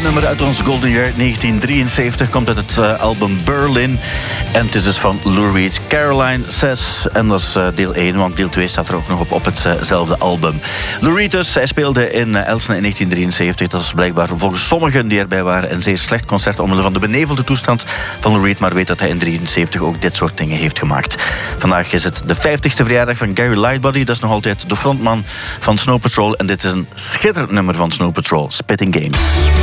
nummer uit ons Golden Year 1973 komt uit het album Berlin. En het is dus van Lou Reed. Caroline Says. En dat is deel 1, want deel 2 staat er ook nog op hetzelfde album. Lou Reed dus, hij speelde in Elsene in 1973. Dat is blijkbaar volgens sommigen die erbij waren een zeer slecht concert omwille van de benevelde toestand van Lou Reed. Maar weet dat hij in 1973 ook dit soort dingen heeft gemaakt. Vandaag is het de 50ste verjaardag van Gary Lightbody. Dat is nog altijd de frontman van Snow Patrol. En dit is een schitterend nummer van Snow Patrol, Spitting Games.